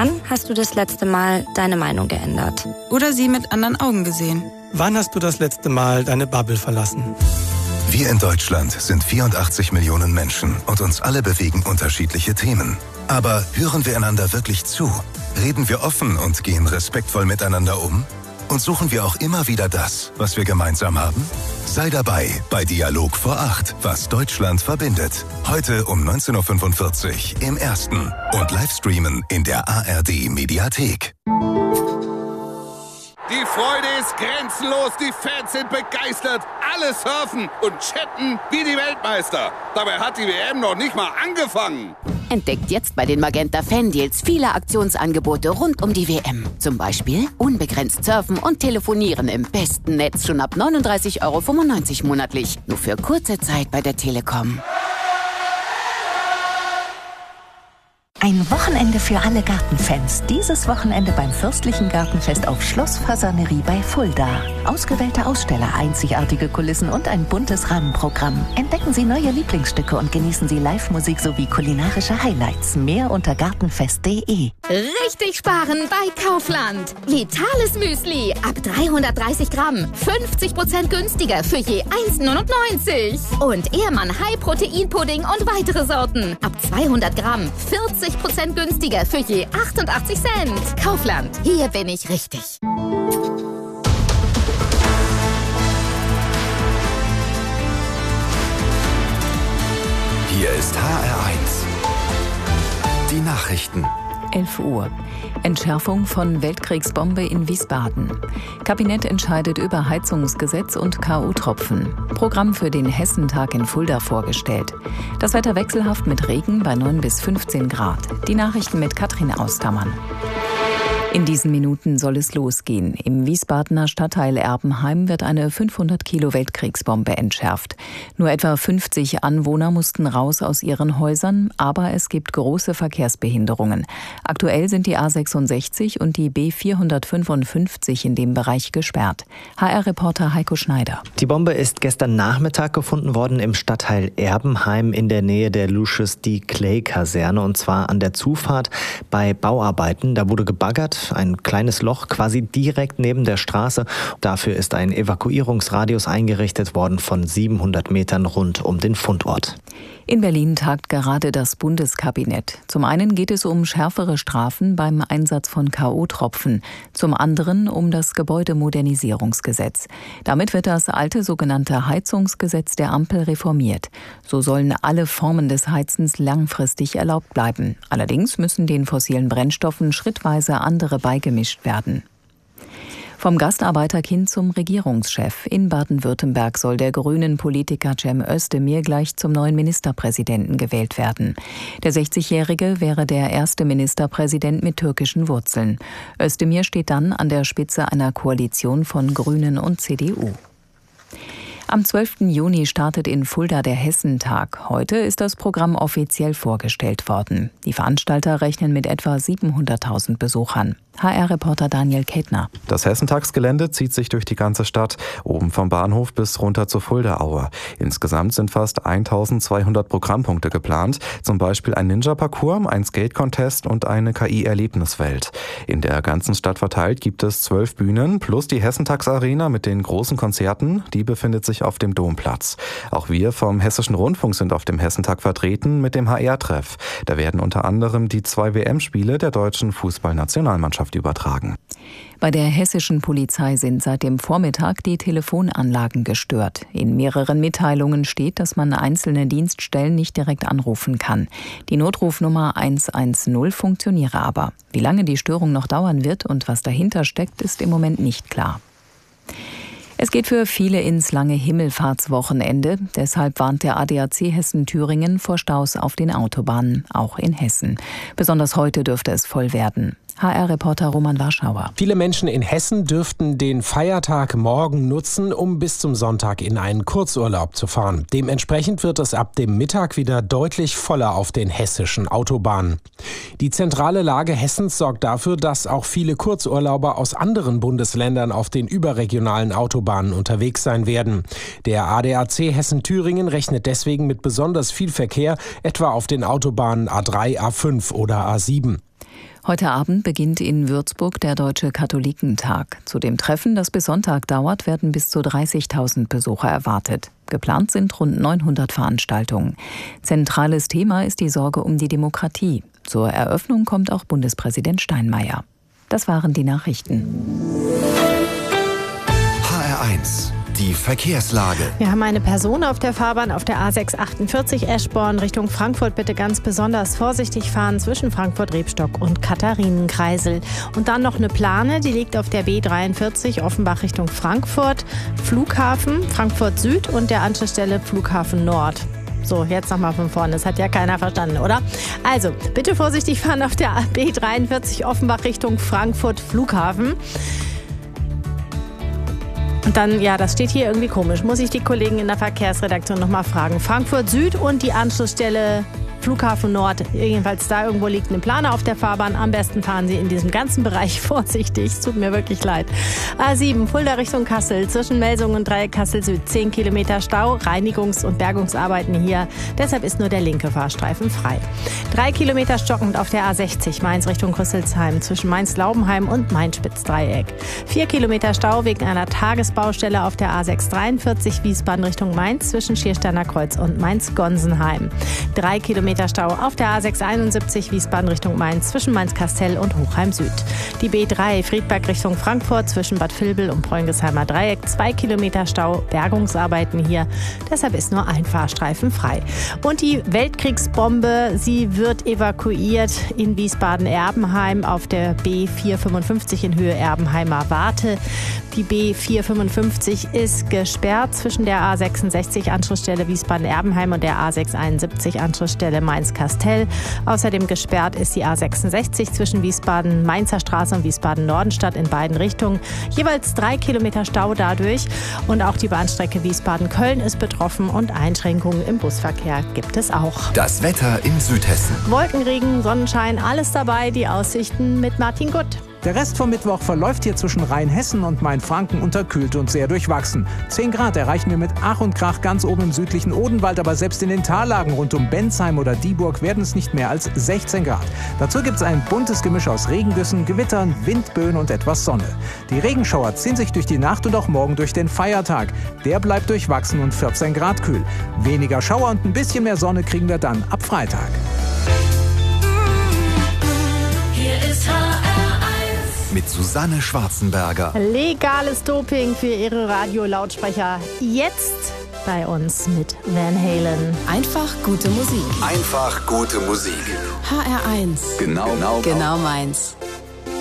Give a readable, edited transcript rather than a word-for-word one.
Wann hast du das letzte Mal deine Meinung geändert? Oder sie mit anderen Augen gesehen? Wann hast du das letzte Mal deine Bubble verlassen? Wir in Deutschland sind 84 Millionen Menschen und uns alle bewegen unterschiedliche Themen. Aber hören wir einander wirklich zu? Reden wir offen und gehen respektvoll miteinander um? Und suchen wir auch immer wieder das, was wir gemeinsam haben? Sei dabei bei Dialog vor 8, was Deutschland verbindet. Heute um 19.45 Uhr im Ersten und Livestreamen in der ARD-Mediathek. Die Freude ist grenzenlos, die Fans sind begeistert, alle surfen und chatten wie die Weltmeister. Dabei hat die WM noch nicht mal angefangen. Entdeckt jetzt bei den Magenta Fan-Deals viele Aktionsangebote rund um die WM. Zum Beispiel unbegrenzt surfen und telefonieren im besten Netz schon ab 39,95 € monatlich. Nur für kurze Zeit bei der Telekom. Ein Wochenende für alle Gartenfans. Dieses Wochenende beim Fürstlichen Gartenfest auf Schloss Fasanerie bei Fulda. Ausgewählte Aussteller, einzigartige Kulissen und ein buntes Rahmenprogramm. Entdecken Sie neue Lieblingsstücke und genießen Sie Live-Musik sowie kulinarische Highlights. Mehr unter gartenfest.de. Richtig sparen bei Kaufland. Vitales Müsli ab 330 Gramm. 50% günstiger für je 1,99 €. Und Ehrmann High-Protein-Pudding und weitere Sorten. Ab 200 Gramm. 40% günstiger für je 88 Cent. Kaufland. Hier bin ich richtig. Hier ist HR1. Die Nachrichten. 11 Uhr. Entschärfung von Weltkriegsbombe in Wiesbaden. Kabinett entscheidet über Heizungsgesetz und K.O.-Tropfen. Programm für den Hessentag in Fulda vorgestellt. Das Wetter wechselhaft mit Regen bei 9 bis 15 Grad. Die Nachrichten mit Katrin Austermann. In diesen Minuten soll es losgehen. Im Wiesbadener Stadtteil Erbenheim wird eine 500 Kilo Weltkriegsbombe entschärft. Nur etwa 50 Anwohner mussten raus aus ihren Häusern, aber es gibt große Verkehrsbehinderungen. Aktuell sind die A66 und die B455 in dem Bereich gesperrt. HR-Reporter Heiko Schneider. Die Bombe ist gestern Nachmittag gefunden worden im Stadtteil Erbenheim in der Nähe der Lucius D. Clay-Kaserne, und zwar an der Zufahrt bei Bauarbeiten. Da wurde gebaggert. Ein kleines Loch quasi direkt neben der Straße. Dafür ist ein Evakuierungsradius eingerichtet worden von 700 Metern rund um den Fundort. In Berlin tagt gerade das Bundeskabinett. Zum einen geht es um schärfere Strafen beim Einsatz von K.O.-Tropfen, zum anderen um das Gebäudemodernisierungsgesetz. Damit wird das alte sogenannte Heizungsgesetz der Ampel reformiert. So sollen alle Formen des Heizens langfristig erlaubt bleiben. Allerdings müssen den fossilen Brennstoffen schrittweise andere beigemischt werden. Vom Gastarbeiterkind zum Regierungschef. In Baden-Württemberg soll der grünen Politiker Cem Özdemir gleich zum neuen Ministerpräsidenten gewählt werden. Der 60-Jährige wäre der erste Ministerpräsident mit türkischen Wurzeln. Özdemir steht dann an der Spitze einer Koalition von Grünen und CDU. Am 12. Juni startet in Fulda der Hessentag. Heute ist das Programm offiziell vorgestellt worden. Die Veranstalter rechnen mit etwa 700.000 Besuchern. HR-Reporter Daniel Kettner. Das Hessentagsgelände zieht sich durch die ganze Stadt, oben vom Bahnhof bis runter zur Fuldaaue. Insgesamt sind fast 1200 Programmpunkte geplant, zum Beispiel ein Ninja-Parcours, ein Skate-Contest und eine KI-Erlebniswelt. In der ganzen Stadt verteilt gibt es 12 Bühnen plus die Hessentagsarena mit den großen Konzerten, die befindet sich auf dem Domplatz. Auch wir vom Hessischen Rundfunk sind auf dem Hessentag vertreten mit dem HR-Treff. Da werden unter anderem die 2 WM-Spiele der deutschen Fußballnationalmannschaft übertragen. Bei der hessischen Polizei sind seit dem Vormittag die Telefonanlagen gestört. In mehreren Mitteilungen steht, dass man einzelne Dienststellen nicht direkt anrufen kann. Die Notrufnummer 110 funktioniere aber. Wie lange die Störung noch dauern wird und was dahinter steckt, ist im Moment nicht klar. Es geht für viele ins lange Himmelfahrtswochenende. Deshalb warnt der ADAC Hessen-Thüringen vor Staus auf den Autobahnen, auch in Hessen. Besonders heute dürfte es voll werden. HR-Reporter Roman Warschauer. Viele Menschen in Hessen dürften den Feiertag morgen nutzen, um bis zum Sonntag in einen Kurzurlaub zu fahren. Dementsprechend wird es ab dem Mittag wieder deutlich voller auf den hessischen Autobahnen. Die zentrale Lage Hessens sorgt dafür, dass auch viele Kurzurlauber aus anderen Bundesländern auf den überregionalen Autobahnen unterwegs sein werden. Der ADAC Hessen-Thüringen rechnet deswegen mit besonders viel Verkehr, etwa auf den Autobahnen A3, A5 oder A7. Heute Abend beginnt in Würzburg der Deutsche Katholikentag. Zu dem Treffen, das bis Sonntag dauert, werden bis zu 30.000 Besucher erwartet. Geplant sind rund 900 Veranstaltungen. Zentrales Thema ist die Sorge um die Demokratie. Zur Eröffnung kommt auch Bundespräsident Steinmeier. Das waren die Nachrichten. HR1, die Verkehrslage. Wir haben eine Person auf der Fahrbahn auf der A648 Eschborn Richtung Frankfurt. Bitte ganz besonders vorsichtig fahren zwischen Frankfurt-Rebstock und Katharinenkreisel. Und dann noch eine Plane, die liegt auf der B43 Offenbach Richtung Frankfurt. Flughafen Frankfurt Süd und der Anschlussstelle Flughafen Nord. So, jetzt nochmal von vorne. Das hat ja keiner verstanden, oder? Also, bitte vorsichtig fahren auf der B43 Offenbach Richtung Frankfurt Flughafen. Und dann, ja, das steht hier irgendwie komisch. Muss ich die Kollegen in der Verkehrsredaktion nochmal fragen. Frankfurt Süd und die Anschlussstelle Flughafen Nord. Jedenfalls da irgendwo liegt eine Plane auf der Fahrbahn. Am besten fahren Sie in diesem ganzen Bereich vorsichtig. Es tut mir wirklich leid. A7 Fulda Richtung Kassel. Zwischen Melsungen und Dreieck Kassel Süd 10 Kilometer Stau. Reinigungs- und Bergungsarbeiten hier. Deshalb ist nur der linke Fahrstreifen frei. 3 Kilometer stockend auf der A60 Mainz Richtung Rüsselsheim. Zwischen Mainz-Laubenheim und Mainz-Spitzdreieck. 4 Kilometer Stau wegen einer Tagesbaustelle auf der A643 Wiesbaden Richtung Mainz. Zwischen Schiersteiner Kreuz und Mainz-Gonsenheim. 3 Kilometer Stau auf der A671 Wiesbaden Richtung Mainz zwischen Mainz-Kastel und Hochheim Süd. Die B3 Friedberg Richtung Frankfurt zwischen Bad Vilbel und Preungesheimer Dreieck. 2 Kilometer Stau, Bergungsarbeiten hier. Deshalb ist nur ein Fahrstreifen frei. Und die Weltkriegsbombe, sie wird evakuiert in Wiesbaden-Erbenheim auf der B455 in Höhe Erbenheimer Warte. Die B455 ist gesperrt zwischen der A66 Anschlussstelle Wiesbaden-Erbenheim und der A671 Anschlussstelle Mainz-Kastel. Außerdem gesperrt ist die A66 zwischen Wiesbaden-Mainzer Straße und Wiesbaden-Nordenstadt in beiden Richtungen. Jeweils 3 Kilometer Stau dadurch. Und auch die Bahnstrecke Wiesbaden-Köln ist betroffen und Einschränkungen im Busverkehr gibt es auch. Das Wetter in Südhessen. Wolkenregen, Sonnenschein, alles dabei. Die Aussichten mit Martin Gutt. Der Rest vom Mittwoch verläuft hier zwischen Rheinhessen und Mainfranken unterkühlt und sehr durchwachsen. 10 Grad erreichen wir mit Ach und Krach ganz oben im südlichen Odenwald, aber selbst in den Tallagen rund um Bensheim oder Dieburg werden es nicht mehr als 16 Grad. Dazu gibt es ein buntes Gemisch aus Regengüssen, Gewittern, Windböen und etwas Sonne. Die Regenschauer ziehen sich durch die Nacht und auch morgen durch den Feiertag. Der bleibt durchwachsen und 14 Grad kühl. Weniger Schauer und ein bisschen mehr Sonne kriegen wir dann ab Freitag. Hier ist mit Susanne Schwarzenberger. Legales Doping für ihre Radiolautsprecher. Jetzt bei uns mit Van Halen. Einfach gute Musik. Einfach gute Musik. HR1. Genau meins.